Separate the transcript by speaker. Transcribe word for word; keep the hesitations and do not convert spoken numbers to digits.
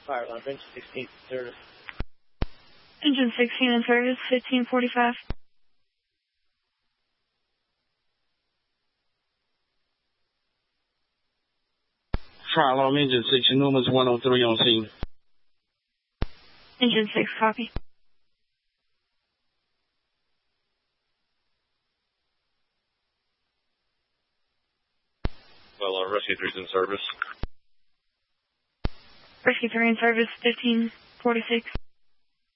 Speaker 1: Fire alarm, engine sixteen, service.
Speaker 2: Engine sixteen in service, fifteen forty-five.
Speaker 3: Fire alarm, engine six, Numerous one oh three on scene.
Speaker 2: Engine six, copy.
Speaker 4: Well, uh, Rescue three's in service.
Speaker 2: Rescue three in service, fifteen forty-six.